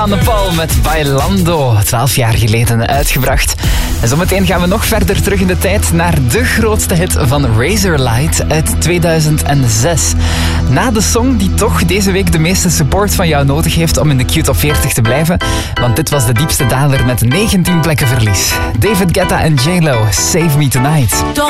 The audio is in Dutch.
Anne Paul met Bailando, 12 jaar geleden uitgebracht. En zometeen gaan we nog verder terug in de tijd naar de grootste hit van Razorlight uit 2006. Na de song die toch deze week de meeste support van jou nodig heeft om in de Q-top 40 te blijven. Want dit was de diepste daler met 19 plekken verlies. David Guetta en J-Lo, Save Me Tonight.